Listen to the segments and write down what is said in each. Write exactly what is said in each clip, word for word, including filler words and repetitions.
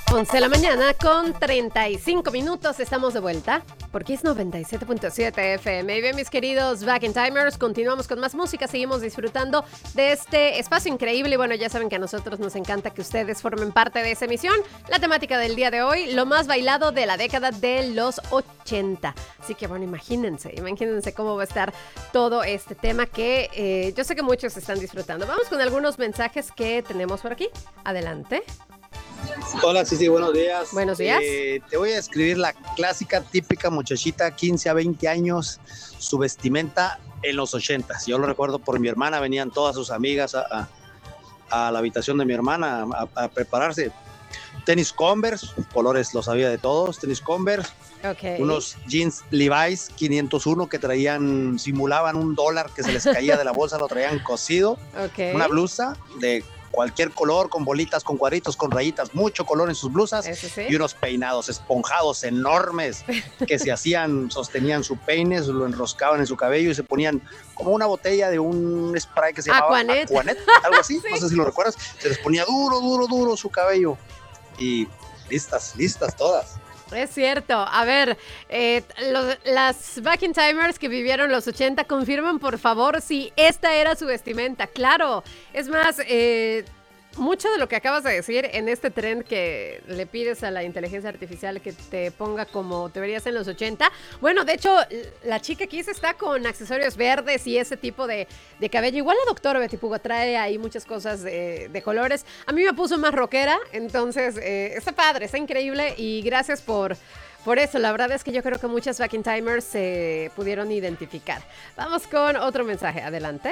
once de la mañana con treinta y cinco minutos, estamos de vuelta porque es noventa y siete punto siete F M. Y bien, mis queridos Back in Timers, continuamos con más música, seguimos disfrutando de este espacio increíble. Y bueno, ya saben que a nosotros nos encanta que ustedes formen parte de esa emisión. La temática del día de hoy, lo más bailado de la década de los ochenta. Así que bueno, imagínense, imagínense cómo va a estar todo este tema que eh, yo sé que muchos están disfrutando. Vamos con algunos mensajes que tenemos por aquí. Adelante. Hola, sí, sí, buenos días. Buenos días. Eh, te voy a escribir la clásica, típica muchachita, quince a veinte años, su vestimenta en los ochentas. Yo lo recuerdo por mi hermana, venían todas sus amigas a, a, a la habitación de mi hermana a, a prepararse. Tenis Converse, colores los sabía de todos, tenis Converse. Okay. Unos jeans Levi's quinientos uno que traían, simulaban un dólar que se les caía de la bolsa, lo traían cosido. Okay. Una blusa de cualquier color, con bolitas, con cuadritos, con rayitas, mucho color en sus blusas. Sí. Y unos peinados esponjados enormes que se hacían, sostenían su peine, lo enroscaban en su cabello y se ponían como una botella de un spray que se llamaba Aquanet, Aquanet, algo así, sí. No sé si lo recuerdas. Se les ponía duro, duro, duro su cabello y listas, listas todas. Es cierto. A ver, eh, los, las Back in Timers que vivieron los ochenta, confirman por favor si esta era su vestimenta. Claro, es más, eh, mucho de lo que acabas de decir en este trend que le pides a la inteligencia artificial que te ponga como te verías en los ochenta. Bueno, de hecho, la chica aquí se está con accesorios verdes y ese tipo de, de cabello. Igual la doctora Betty Puga trae ahí muchas cosas de, de colores. A mí me puso más rockera, entonces eh, está padre, está increíble y gracias por... Por eso, la verdad es que yo creo que muchas Back in Timers se pudieron identificar. Vamos con otro mensaje. Adelante.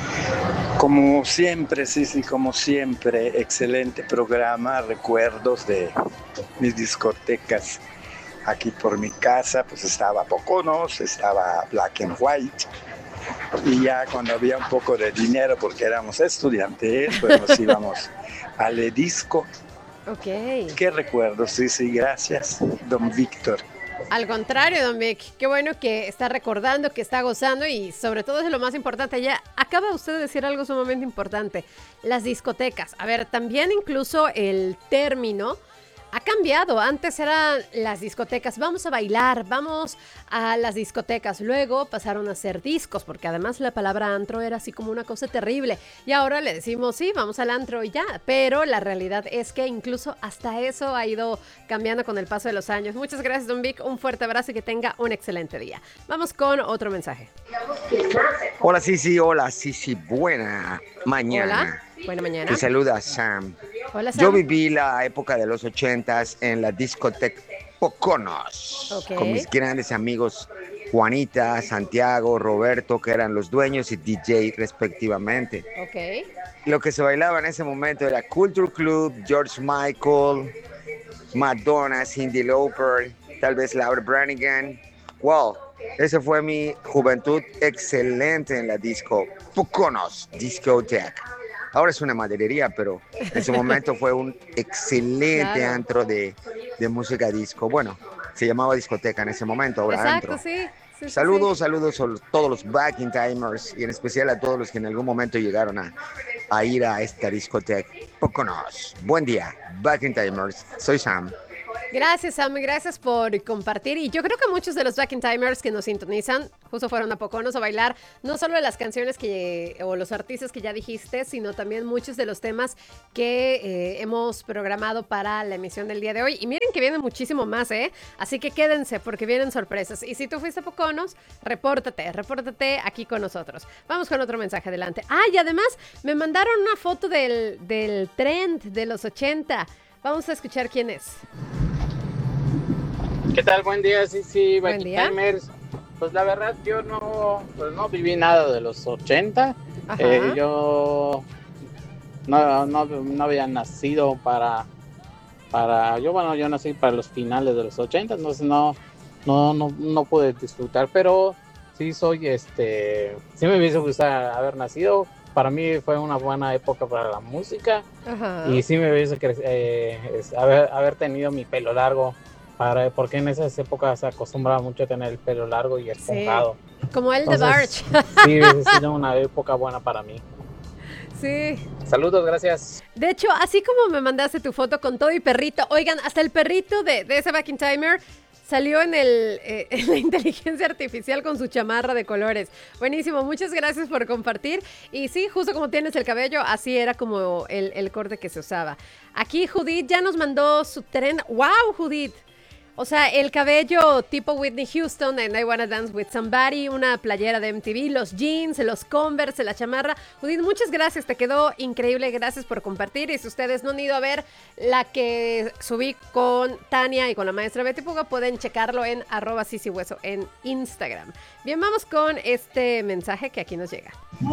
Como siempre, sí, sí, como siempre, excelente programa, recuerdos de mis discotecas aquí por mi casa, pues estaba Poconos, estaba Black and White, y ya cuando había un poco de dinero, porque éramos estudiantes, pues nos íbamos al Edisco. Ok. Qué recuerdos, sí, sí, gracias, don Víctor. Al contrario, don Vic, qué bueno que está recordando, que está gozando y sobre todo es lo más importante. Ya acaba usted de decir algo sumamente importante, las discotecas. A ver, también incluso el término ha cambiado. Antes eran las discotecas, vamos a bailar, vamos a las discotecas. Luego pasaron a ser discos, porque además la palabra antro era así como una cosa terrible. Y ahora le decimos, sí, vamos al antro y ya. Pero la realidad es que incluso hasta eso ha ido cambiando con el paso de los años. Muchas gracias, don Vic. Un fuerte abrazo y que tenga un excelente día. Vamos con otro mensaje. Hola, Sisi. Hola, Sisi. Buena mañana. Hola. Buena mañana. Te saluda Sam. Hola, Sam. Yo viví la época de los ochentas en la discoteca Poconos, okay, con mis grandes amigos Juanita, Santiago, Roberto, que eran los dueños y D J respectivamente. Okay. Lo que se bailaba en ese momento era Culture Club, George Michael, Madonna, Cyndi Lauper, tal vez Laura Branigan. Wow, esa fue mi juventud excelente en la disco Poconos Discotheque. Ahora es una maderería, pero en ese momento fue un excelente claro. antro de, de música disco. Bueno, se llamaba discoteca en ese momento, ahora Exacto, antro. sí. Sí, saludos, sí. saludos a todos los Back in Timers y en especial a todos los que en algún momento llegaron a, a ir a esta discoteca Poconos. Buen día, Back in Timers. Soy Sam. Gracias, Sam, gracias por compartir. Y yo creo que muchos de los Back in Timers que nos sintonizan justo fueron a Poconos a bailar, no solo de las canciones que o los artistas que ya dijiste, sino también muchos de los temas que eh, hemos programado para la emisión del día de hoy. Y miren que vienen muchísimo más, ¿eh? Así que quédense porque vienen sorpresas. Y si tú fuiste a Poconos, repórtate, repórtate aquí con nosotros. Vamos con otro mensaje, adelante. Ah, y además me mandaron una foto del, del trend de los ochenta. Vamos a escuchar quién es. ¿Qué tal? Buen día, sí, sí, Buen día. Timers. Pues la verdad yo no, pues no viví nada de los ochenta. Eh, yo no, no, no había nacido para, para, yo bueno, yo nací para los finales de los ochenta, entonces no, no, no, no pude disfrutar, pero sí soy, este, sí me hubiese gustado haber nacido. Para mí fue una buena época para la música. Ajá. Y sí me hubiese cre- eh, haber, haber tenido mi pelo largo. Para, porque en esas épocas se acostumbraba mucho a tener el pelo largo y esponjado. Sí, como el de Barge. Sí, hubiese sido una época buena para mí. Sí. Saludos, gracias. De hecho, así como me mandaste tu foto con todo y perrito, oigan, hasta el perrito de, de ese Back in Timer salió en, el, eh, en la inteligencia artificial con su chamarra de colores. Buenísimo, muchas gracias por compartir. Y sí, justo como tienes el cabello, así era como el, el corte que se usaba. Aquí Judith ya nos mandó su tren. ¡Wow, Judith! O sea, el cabello tipo Whitney Houston en I Wanna Dance With Somebody, una playera de M T V, los jeans, los Converse, la chamarra. Judith, muchas gracias, te quedó increíble, gracias por compartir. Y si ustedes no han ido a ver la que subí con Tania y con la maestra Betty Puga, pueden checarlo en arroba sisihueso en Instagram. Bien, vamos con este mensaje que aquí nos llega.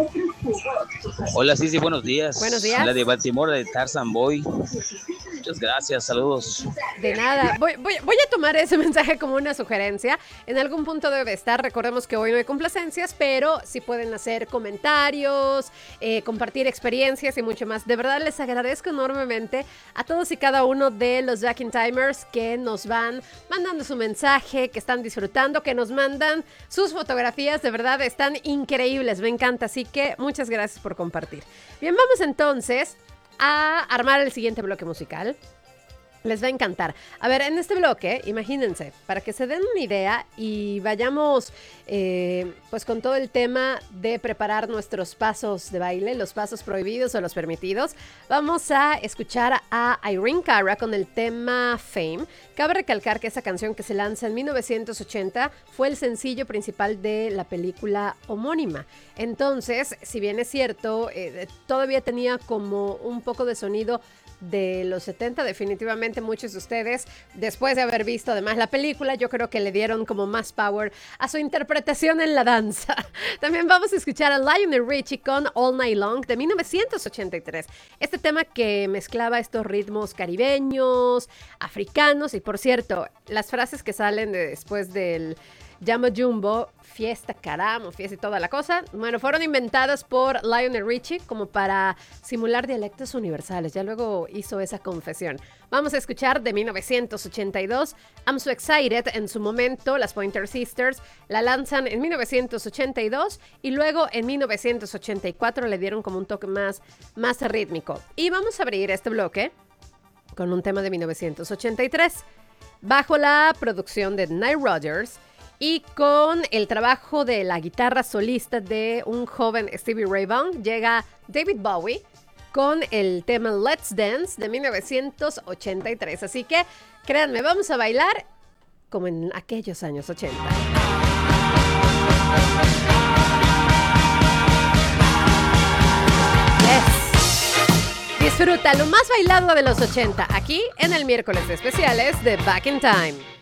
Hola Sisi, buenos días. Buenos días. La de Baltimore, de Tarzan Boy. Muchas gracias, saludos. De nada. Voy, voy, voy a tomar ese mensaje como una sugerencia. En algún punto debe estar. Recordemos que hoy no hay complacencias, pero sí pueden hacer comentarios, eh, compartir experiencias y mucho más. De verdad les agradezco enormemente a todos y cada uno de los Back in Timers que nos van mandando su mensaje, que están disfrutando, que nos mandan sus fotografías. De verdad están increíbles, me encanta. Así que muchas gracias por compartir. Bien, vamos entonces a armar el siguiente bloque musical. Les va a encantar. A ver, en este bloque, imagínense, para que se den una idea y vayamos eh, pues con todo el tema de preparar nuestros pasos de baile, los pasos prohibidos o los permitidos, vamos a escuchar a Irene Cara con el tema Fame. Cabe recalcar que esa canción que se lanza en mil novecientos ochenta fue el sencillo principal de la película homónima. Entonces, si bien es cierto, eh, todavía tenía como un poco de sonido de los setenta, definitivamente muchos de ustedes, después de haber visto además la película, yo creo que le dieron como más power a su interpretación en la danza. También vamos a escuchar a Lionel Richie con All Night Long de mil novecientos ochenta y tres. Este tema que mezclaba estos ritmos caribeños, africanos, y por cierto, las frases que salen de después del Jambo Jumbo, fiesta, caramo, fiesta y toda la cosa, bueno, fueron inventadas por Lionel Richie como para simular dialectos universales. Ya luego hizo esa confesión. Vamos a escuchar de mil novecientos ochenta y dos, I'm So Excited. En su momento, las Pointer Sisters la lanzan en mil novecientos ochenta y dos y luego en mil novecientos ochenta y cuatro le dieron como un toque más, más rítmico. Y vamos a abrir este bloque con un tema de mil novecientos ochenta y tres, bajo la producción de Nile Rodgers, y con el trabajo de la guitarra solista de un joven Stevie Ray Vaughan, llega David Bowie con el tema Let's Dance de mil novecientos ochenta y tres. Así que, créanme, vamos a bailar como en aquellos años ochenta. Yes. Disfruta lo más bailado de los ochenta, aquí en el miércoles de especiales de Back in Time.